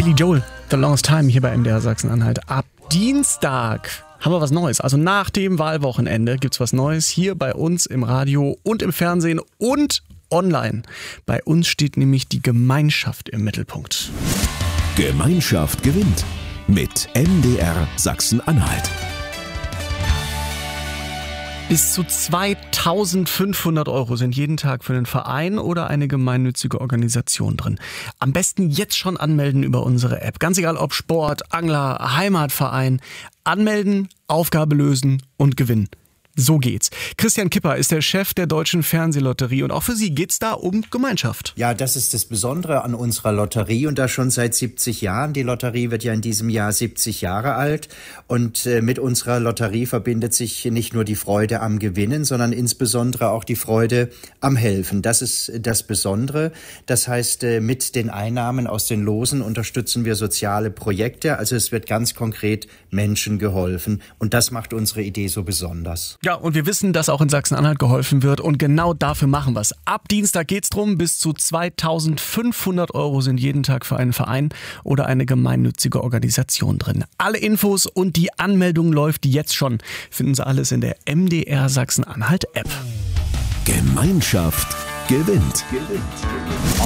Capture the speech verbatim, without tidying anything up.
Billy Joel, The Longest Time hier bei M D R Sachsen-Anhalt. Ab Dienstag haben wir was Neues. Also nach dem Wahlwochenende gibt's was Neues hier bei uns im Radio und im Fernsehen und online. Bei uns steht nämlich die Gemeinschaft im Mittelpunkt. Gemeinschaft gewinnt mit M D R Sachsen-Anhalt. Bis zu zweitausendfünfhundert Euro sind jeden Tag für einen Verein oder eine gemeinnützige Organisation drin. Am besten jetzt schon anmelden über unsere App. Ganz egal ob Sport, Angler, Heimatverein. Anmelden, Aufgabe lösen und gewinnen. So geht's. Christian Kipper ist der Chef der Deutschen Fernsehlotterie und auch für Sie geht's da um Gemeinschaft. Ja, das ist das Besondere an unserer Lotterie und das schon seit siebzig Jahren. Die Lotterie wird ja in diesem Jahr siebzig Jahre alt und äh, mit unserer Lotterie verbindet sich nicht nur die Freude am Gewinnen, sondern insbesondere auch die Freude am Helfen. Das ist das Besondere. Das heißt, äh, mit den Einnahmen aus den Losen unterstützen wir soziale Projekte. Also es wird ganz konkret Menschen geholfen und das macht unsere Idee so besonders. Ja, und wir wissen, dass auch in Sachsen-Anhalt geholfen wird und genau dafür machen wir es. Ab Dienstag geht's drum, bis zu zweitausendfünfhundert Euro sind jeden Tag für einen Verein oder eine gemeinnützige Organisation drin. Alle Infos und die Anmeldung läuft jetzt schon. Finden Sie alles in der M D R Sachsen-Anhalt App. Gemeinschaft gewinnt. gewinnt.